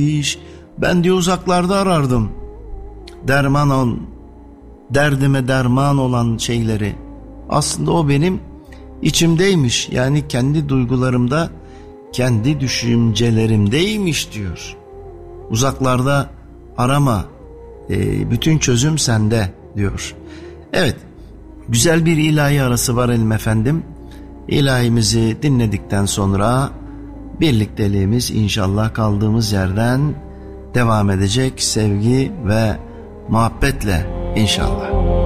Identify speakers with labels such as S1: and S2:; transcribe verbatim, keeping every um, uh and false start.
S1: Ben diyor uzaklarda arardım derman ol, derdime derman olan şeyleri. Aslında o benim içimdeymiş, yani kendi duygularımda, kendi düşüncelerimdeymiş diyor. Uzaklarda arama, e, bütün çözüm sende diyor. Evet, güzel bir ilahi arası var elim efendim. İlahimizi dinledikten sonra birlikteliğimiz inşallah kaldığımız yerden devam edecek, sevgi ve muhabbetle inşallah.